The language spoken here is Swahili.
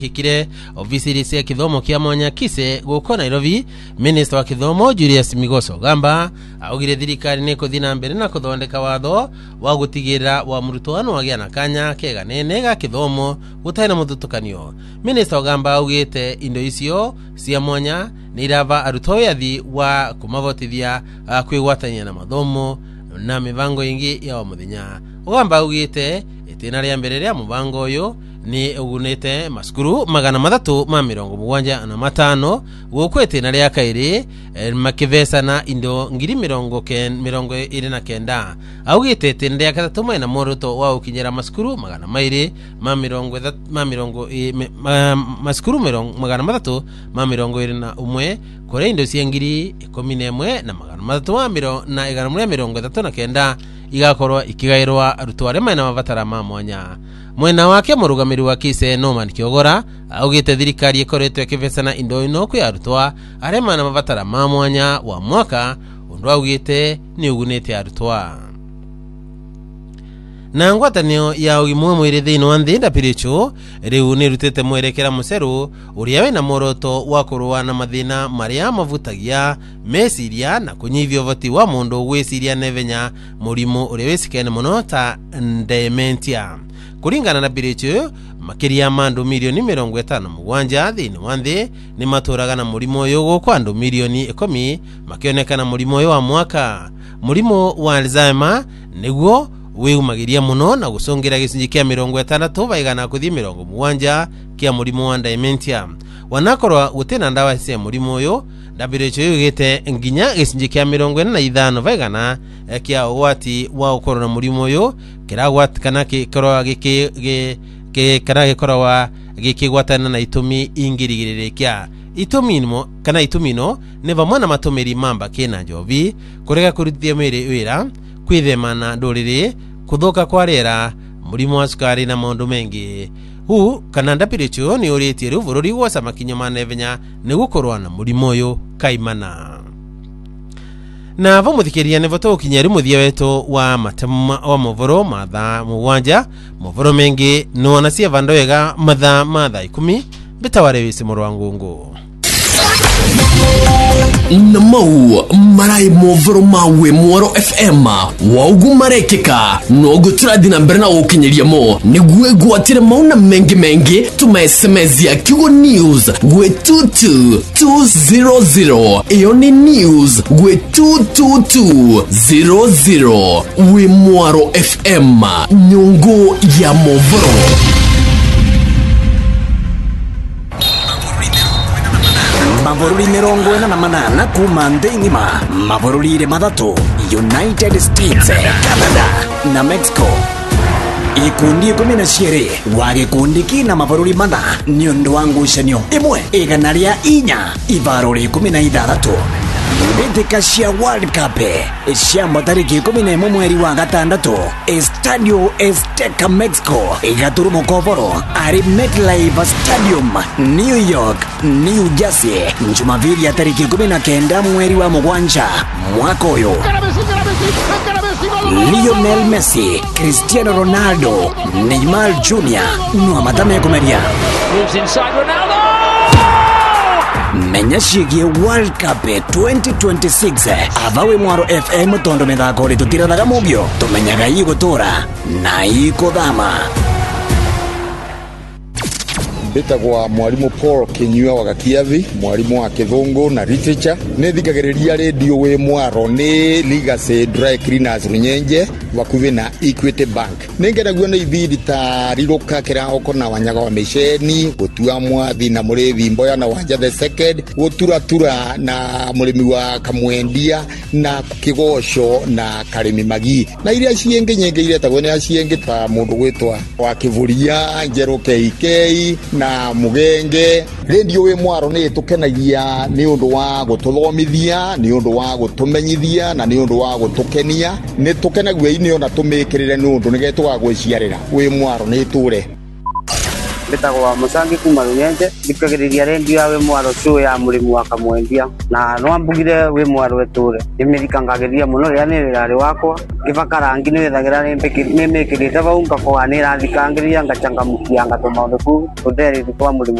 Hikire ofisiri cia kithomo kia mwanya kise guko Nairobi. Minister wa kithomo Julius Migoso gamba augire thirikari ni kuthina mbere na kuthondeka watho wa gutigira wa murutwano agia na kanya kega nene ga kithomo gutaina muthutukanio. Minister gamba augite indo icio cia mwanya ni irava arutwo yathi wa kumavotithia kwigwatania na mathomo na mivango ingi ya muthenya. Gamba augite itina ria mbere ria muvango uyu ni ugunete maskuru 375 gukwete na ria kairi makivesana indo ngiri 29 augite tende ya katatu na moruto wa ukinyera maskuru 321 kore indo cia ngiri 11 na 339 igakorwa ikigairwa arutwo aria mena mavatara ma mwanya. Mwena wake murugamiri wa kise Norman Kiogora augite thirikari ikoretwe kivesana indo ino kwi arutwa aria mena mavatara ma mwanya wa mwaka undu augite ni ugunite arutwa. Na ngwatanio ya ugimwe mwiri thiini wa nthi ndapiricho riu ni rutete mwerekera muceru uria wina moroto wa kurua na mathina maria mavutagia meciria na kunyivia voti wa mundu gwiciria nevenya murimu uria wisikene muno ta dementia. Kuringana na Piricho makiria mandu milioni 57 thiini wa nthi ni maturaga na murimu uyu guko andu milioni 10 makionekana murimu uyu wa mwaka. Murimu wa Alzheimer niguo wiumagiria muno na gusongira gicunji kia 60 vaigana kuthi 70 kia murimu wa dementia. Wanakorwa gutena ndawa cia murimu uyu WHO yugite nginya gicunji kia 45 vaigana kia ugwati wa ukorona murimu uyu kiragwatikana gikorwa gikorwa gikigwatana na itumi ingirigirikia. Itumino kana itumino ne vamwe na matumiri mamba kina njovi kurega kurithia mwiri wira kwithemana nduriri kuthoka kwa riera murimu wa sukari na maundu mengi. Hu kana ndapiricho ni uritie riu bururi gwa samakinyo manevenya ni gukorwa na murimu uyu kaimana. Na vamuthikiria ne voto kinyeri muthia wetu wa matema wa movoro matha muwanja movoro mengi no nacia vandoega matha 10 bitaware wisi murwangungu. Namau marai movoro mawe Mwaro FM waugu marekeka no gutradina berna ukinyeria mo nigwe gwatire mauna mengi tuma SMS ya Kigo News gwe 22200 iyo ni news gwe 22200 we Mwaro FM nyungu ya movoro. Mavoruri 48 kuma nthi ng'ima mavururire mathatu United States, Canada na Mexico. Ikundi 12 wa gikundi kina mavururi mana ni undu wa ngucanio imwe igana ria 4 ivaruri 16 Mbĩtĩka cia World Cup ciamba tariki 11 mweri wa gatandatu Estadio Azteca Mexico igaturumo kovoro ari MetLife Stadium New York New Jersey Jumapili ya tariki 19 mweri wa mugwanja mwaka uyu. Lionel Messi, Cristiano Ronaldo, Neymar Jr. no matame kumeria moves inside Ronaldo. Menya ciĩgiĩ World Cup 2026 avawe Mwaro FM tondo mithako ri tutiranaga mugio tumenyaga igutura na ikuthama. Mbitagwa mwarimu Paul Kinyua wa Gakiathi, mwarimu wa Kithungu na literature. Ni thikagiriria radio we Mwaro ni Legacy Dry Cleaners Runyenje vakuvi na Equity Bank. Ningeragua ni ibidi tariruka kirahoko na wanyaga wa misheni gutua mwathi na murevi mboya na wanja the second guturatura na murimi wa kamwendia na kigosho na karimi magi na iria cienge nyenge iria tagwo ni acienge ta mundu gwitwa wa Kivuria Njero KK na Mugenge. Radio we Mwaro ni tukenagia ni undu wa gututhomithia, ni undu wa gutumenyithia na ni undu wa gutukenia. Ni tukenagua ini ona tumikirire ni undu nigetwa gwiciarira we Mwaro ni ture. Mbitagwa Musangi kuma Runyenje ndikagiriria redio yawe mwaro show ya murimu wa Kamwendia na no ambugire we mwaro eture imirika ngageria muno ria ni wirari wakwa ngibakarangi ni wethagira ni mekirite bau ngakwa ni rathikangiria ngachangamukia ngatuma nduku uderi kwa murimu